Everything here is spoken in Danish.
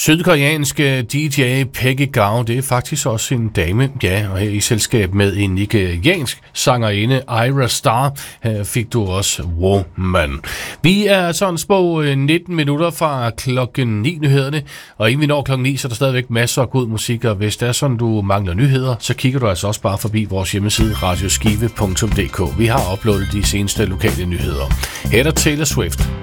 Sydkoreanske DJ Peggy Gou, det er faktisk også en dame, ja, og her i selskab med en nigeriansk sangerinde, Ira Star, her fik du også Woman. Vi er sådan små 19 minutter fra klokken 9 nyhederne, og inden vi når klokken 9, så er der stadigvæk masser af god musik, og hvis det er sådan, du mangler nyheder, så kigger du altså også bare forbi vores hjemmeside radioskive.dk. Vi har uploadet de seneste lokale nyheder. Her er Taylor Swift.